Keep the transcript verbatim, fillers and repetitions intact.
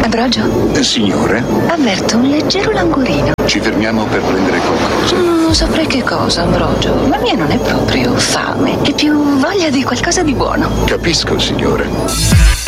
Ambrogio? Eh, signore? Avverto un leggero languorino. Ci fermiamo per prendere qualcosa. Non saprei che cosa, Ambrogio. La mia non è proprio fame, è più voglia di qualcosa di buono. Capisco, signore.